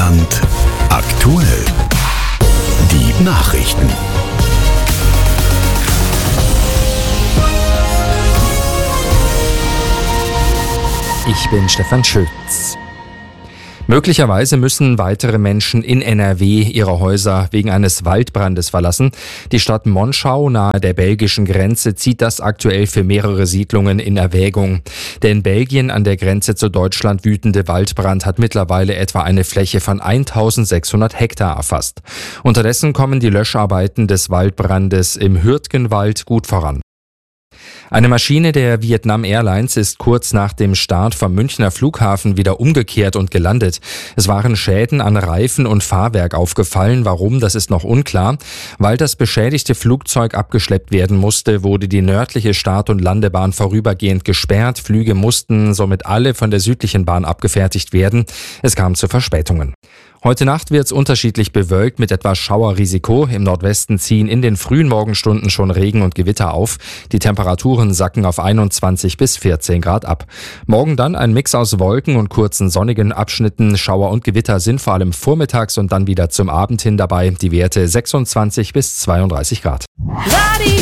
Rheinland aktuell. Die Nachrichten. Ich bin Stefan Schütz. Möglicherweise müssen weitere Menschen in NRW ihre Häuser wegen eines Waldbrandes verlassen. Die Stadt Monschau nahe der belgischen Grenze zieht das aktuell für mehrere Siedlungen in Erwägung. Der in Belgien an der Grenze zu Deutschland wütende Waldbrand hat mittlerweile etwa eine Fläche von 1600 Hektar erfasst. Unterdessen kommen die Löscharbeiten des Waldbrandes im Hürtgenwald gut voran. Eine Maschine der Vietnam Airlines ist kurz nach dem Start vom Münchner Flughafen wieder umgekehrt und gelandet. Es waren Schäden an Reifen und Fahrwerk aufgefallen. Warum, das ist noch unklar. Weil das beschädigte Flugzeug abgeschleppt werden musste, wurde die nördliche Start- und Landebahn vorübergehend gesperrt. Flüge mussten somit alle von der südlichen Bahn abgefertigt werden. Es kam zu Verspätungen. Heute Nacht wird es unterschiedlich bewölkt mit etwas Schauerrisiko. Im Nordwesten ziehen in den frühen Morgenstunden schon Regen und Gewitter auf. Die Temperaturen sacken auf 21 bis 14 Grad ab. Morgen dann ein Mix aus Wolken und kurzen sonnigen Abschnitten. Schauer und Gewitter sind vor allem vormittags und dann wieder zum Abend hin dabei. Die Werte 26 bis 32 Grad.